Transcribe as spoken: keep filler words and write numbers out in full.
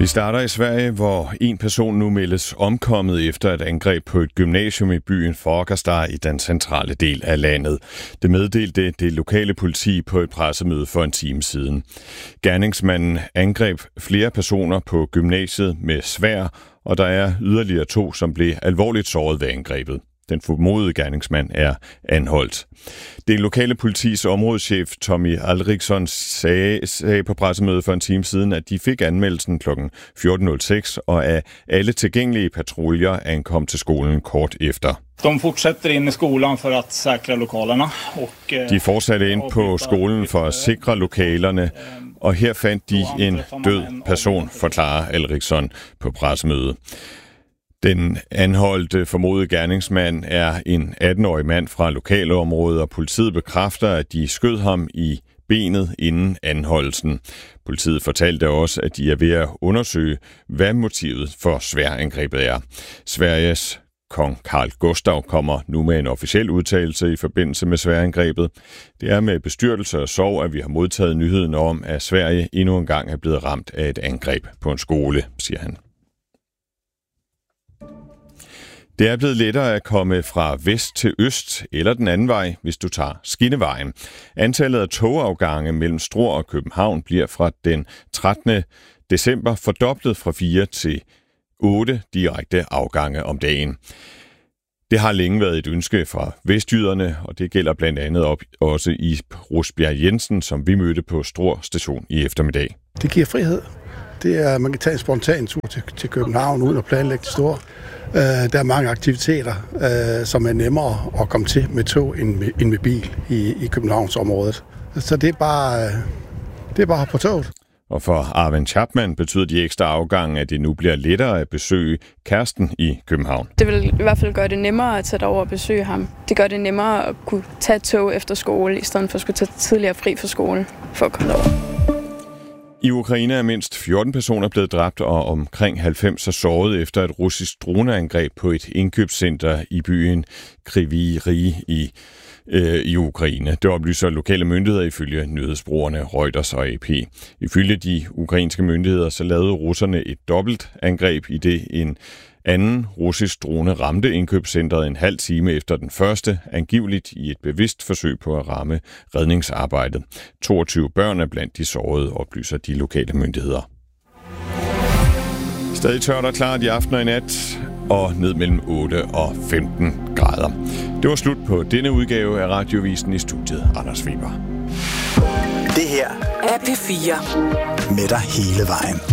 Vi starter i Sverige, hvor en person nu meldes omkommet efter et angreb på et gymnasium i byen Fagersta i den centrale del af landet. Det meddelte det lokale politi på et pressemøde for en time siden. Gerningsmanden angreb flere personer på gymnasiet med sværd, og der er yderligere to, som blev alvorligt såret ved angrebet. Den formodede gerningsmand er anholdt. Det lokale politis områdeschef Tommy Alriksson sagde, sagde på pressemødet for en time siden, at de fik anmeldelsen klokken fjorten nul seks, og at alle tilgængelige patruljer ankom til skolen kort efter. De fortsætter ind i skolen for at sikre lokalerne. Og, de fortsatte ind på skolen for at sikre lokalerne, og her fandt de en død person, forklarer Alriksson på pressemødet. Den anholdte formodede gerningsmand er en atten-årig mand fra lokalområdet, og politiet bekræfter, at de skød ham i benet inden anholdelsen. Politiet fortalte også, at de er ved at undersøge, hvad motivet for sværangrebet er. Sveriges kong Carl Gustaf kommer nu med en officiel udtalelse i forbindelse med sværangrebet. Det er med bestyrtelse og sorg, at vi har modtaget nyheden om, at Sverige endnu en gang er blevet ramt af et angreb på en skole, siger han. Det er blevet lettere at komme fra vest til øst eller den anden vej, hvis du tager skinnevejen. Antallet af togafgange mellem Struer og København bliver fra den trettende december fordoblet fra fire til otte direkte afgange om dagen. Det har længe været et ønske fra vestjyderne, og det gælder blandt andet op også i Rosbjerg Jensen, som vi mødte på Struer station i eftermiddag. Det giver frihed. Det er, man kan tage en spontan tur til, til København uden at planlægge det store. Uh, der er mange aktiviteter, uh, som er nemmere at komme til med tog end med, end med bil i, i Københavnsområdet. Så det er bare, uh, det er bare på toget. Og for Arvind Chapman betyder de ekstra afgange, at det nu bliver lettere at besøge kæresten i København. Det vil i hvert fald gøre det nemmere at tage over og besøge ham. Det gør det nemmere at kunne tage tog efter skole, i stedet for at skulle tage tidligere fri fra skole for at komme derover. I Ukraine er mindst fjorten personer blevet dræbt, og omkring halvfems er såret efter et russisk droneangreb på et indkøbscenter i byen Kryvyi Rih i, øh, i Ukraine. Det oplyser lokale myndigheder ifølge nyhedsbrugerne Reuters og A P. Ifølge de ukrainske myndigheder så lavede russerne et dobbelt angreb, i det en anden russisk drone ramte indkøbscentret en halv time efter den første, angiveligt i et bevidst forsøg på at ramme redningsarbejdet. toogtyve børn er blandt de sårede, oplyser de lokale myndigheder. Stadig tørt og klart i aften og i nat, og ned mellem otte og femten grader. Det var slut på denne udgave af Radiovisen. I studiet Anders Weber. Det her er P fire. Med dig hele vejen.